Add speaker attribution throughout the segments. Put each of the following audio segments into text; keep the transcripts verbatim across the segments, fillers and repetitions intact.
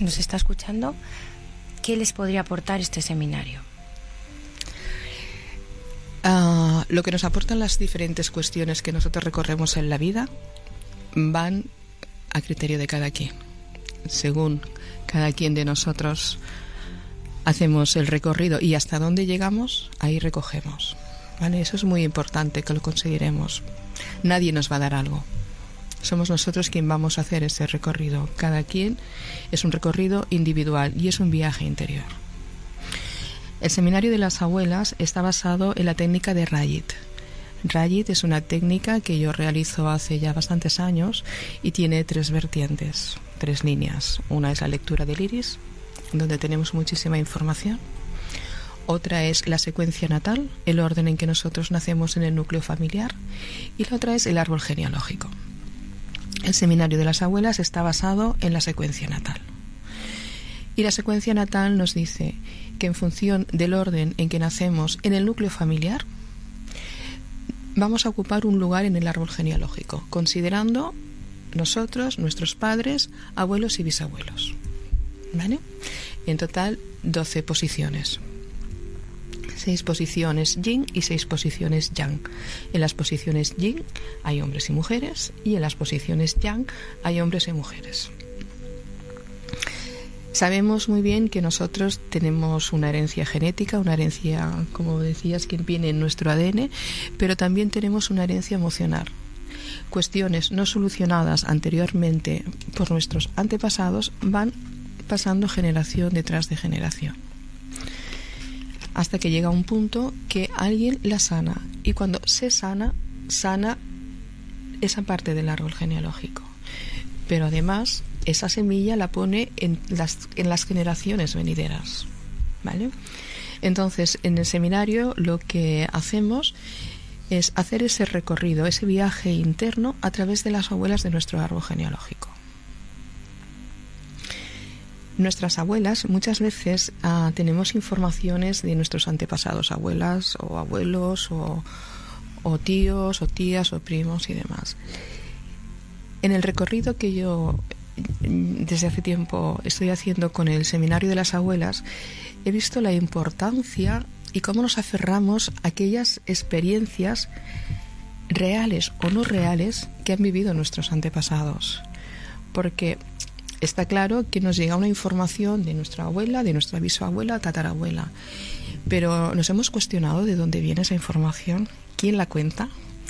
Speaker 1: nos está escuchando, ¿qué les podría aportar este seminario?
Speaker 2: Uh, lo que nos aportan las diferentes cuestiones que nosotros recorremos en la vida van a criterio de cada quien. Según cada quien de nosotros hacemos el recorrido y hasta dónde llegamos, ahí recogemos, ¿vale? Eso es muy importante, que lo conseguiremos. Nadie nos va a dar algo. Somos nosotros quien vamos a hacer ese recorrido. Cada quien es un recorrido individual y es un viaje interior. El seminario de las abuelas está basado en la técnica de Rajit. Rajit es una técnica que yo realizo hace ya bastantes años y tiene tres vertientes, tres líneas. Una es la lectura del iris, donde tenemos muchísima información. Otra es la secuencia natal, el orden en que nosotros nacemos en el núcleo familiar. Y la otra es el árbol genealógico. El seminario de las abuelas está basado en la secuencia natal. Y la secuencia natal nos dice que en función del orden en que nacemos en el núcleo familiar, vamos a ocupar un lugar en el árbol genealógico, considerando nosotros, nuestros padres, abuelos y bisabuelos. ¿Vale? En total, doce posiciones. Seis posiciones yin y seis posiciones yang. En las posiciones yin hay hombres y mujeres y en las posiciones yang hay hombres y mujeres. Sabemos muy bien que nosotros tenemos una herencia genética, una herencia, como decías, que viene en nuestro A D N, pero también tenemos una herencia emocional. Cuestiones no solucionadas anteriormente por nuestros antepasados van pasando generación detrás de generación, hasta que llega un punto que alguien la sana, y cuando se sana, sana esa parte del árbol genealógico. Pero además esa semilla la pone en las, en las generaciones venideras, ¿vale? Entonces, en el seminario lo que hacemos es hacer ese recorrido, ese viaje interno a través de las abuelas de nuestro árbol genealógico. Nuestras abuelas, muchas veces uh, tenemos informaciones de nuestros antepasados, abuelas o abuelos o, o tíos o tías o primos y demás. En el recorrido que yo desde hace tiempo estoy haciendo con el seminario de las abuelas, he visto la importancia y cómo nos aferramos a aquellas experiencias reales o no reales que han vivido nuestros antepasados. Porque está claro que nos llega una información de nuestra abuela, de nuestra bisabuela, tatarabuela, pero nos hemos cuestionado de dónde viene esa información, quién la cuenta.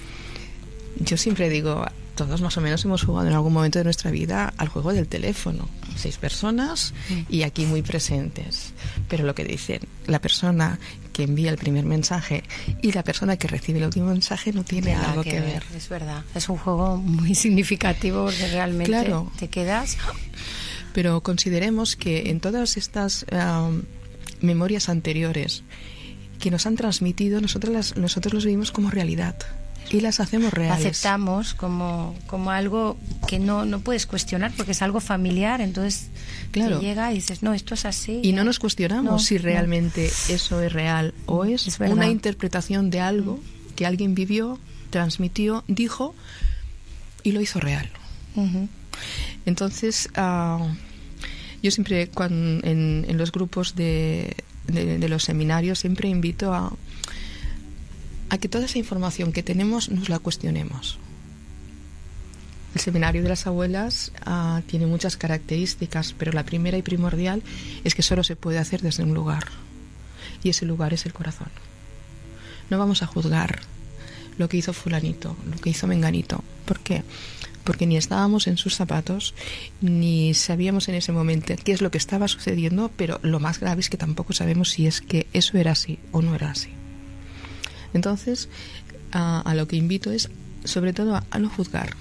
Speaker 2: Yo siempre digo, todos más o menos hemos jugado en algún momento de nuestra vida al juego del teléfono, seis personas y aquí muy presentes, pero lo que dicen, la persona que envía el primer mensaje y la persona que recibe el último mensaje no tiene
Speaker 1: Nada
Speaker 2: algo
Speaker 1: que,
Speaker 2: que
Speaker 1: ver.
Speaker 2: ver.
Speaker 1: Es verdad, es un juego muy significativo porque realmente
Speaker 2: claro,
Speaker 1: te quedas.
Speaker 2: Pero consideremos que en todas estas um, memorias anteriores que nos han transmitido, nosotros las, nosotros los vivimos como realidad y las hacemos reales.
Speaker 1: Aceptamos como, como algo que no, no puedes cuestionar porque es algo familiar, entonces
Speaker 2: claro,
Speaker 1: te llega y dices, no, esto es así.
Speaker 2: Y no nos cuestionamos
Speaker 1: no,
Speaker 2: si realmente
Speaker 1: no.
Speaker 2: eso es real o es,
Speaker 1: es
Speaker 2: una interpretación de algo que alguien vivió, transmitió, dijo y lo hizo real.
Speaker 1: Uh-huh.
Speaker 2: Entonces, uh, yo siempre cuando, en, en los grupos de, de, de los seminarios siempre invito a a que toda esa información que tenemos nos la cuestionemos. El seminario de las abuelas uh, tiene muchas características, pero la primera y primordial es que solo se puede hacer desde un lugar, y ese lugar es el corazón. No vamos a juzgar lo que hizo fulanito, lo que hizo menganito. ¿Por qué? Porque ni estábamos en sus zapatos, ni sabíamos en ese momento qué es lo que estaba sucediendo, pero lo más grave es que tampoco sabemos si es que eso era así o no era así. Entonces, a, a lo que invito es, sobre todo, a, a no juzgar,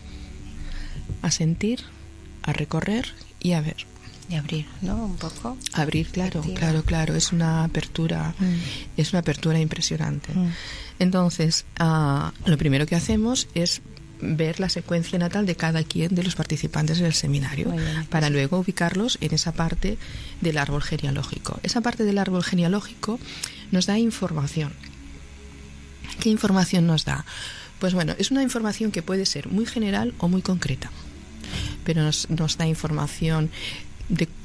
Speaker 2: a sentir, a recorrer y a ver.
Speaker 1: Y abrir, ¿no? Un poco.
Speaker 2: Abrir, claro, claro, claro. Es una apertura, mm. es una apertura impresionante. Mm. Entonces, uh, lo primero que hacemos es ver la secuencia natal de cada quien de los participantes del seminario, bien, para sí. luego ubicarlos en esa parte del árbol genealógico. Esa parte del árbol genealógico nos da información. ¿Qué información nos da? Pues bueno, es una información que puede ser muy general o muy concreta, pero nos, nos da información de